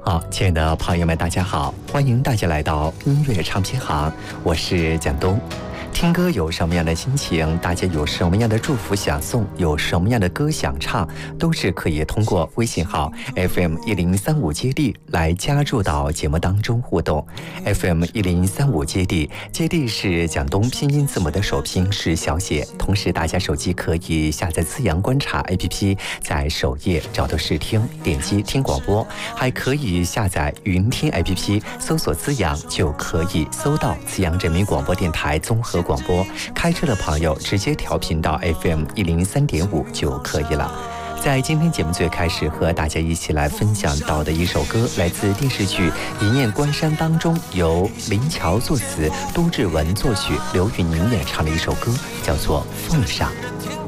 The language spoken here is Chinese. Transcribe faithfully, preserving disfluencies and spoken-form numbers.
好，亲爱的朋友们，大家好，欢迎大家来到音乐唱片行，我是蒋东。听歌有什么样的心情，大家有什么样的祝福想送，有什么样的歌想唱，都是可以通过微信号 F M 一零三五接地来加入到节目当中互动。F M 一零三五接地，接地是蒋东拼音字母的首拼是小写，同时大家手机可以下载资阳观察 A P P， 在首页找到试听，点击听广播，还可以下载云听 A P P， 搜索资阳就可以搜到资阳人民广播电台综合广播。开车的朋友直接调频到 F M 一零三点五就可以了。在今天节目最开始和大家一起来分享到的一首歌，来自电视剧《一念关山》当中，由林乔作词，都志文作曲，刘宇宁演唱的一首歌，叫做《奉上》。